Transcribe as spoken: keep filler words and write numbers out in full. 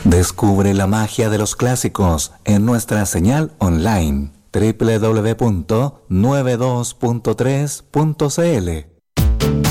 Descubre la magia de los clásicos en nuestra señal online doble u doble u doble u punto noventa y dos punto tres punto c l.